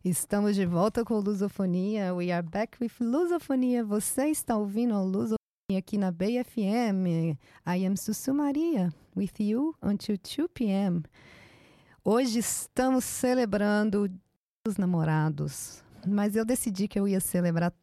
Estamos de volta com Lusofonia. We are back with Lusofonia. Você está ouvindo a Lusofonia aqui na Bay FM. I am Sussu Maria, with you until 2 p.m. Hoje estamos celebrando os namorados, mas eu decidi que eu ia celebrar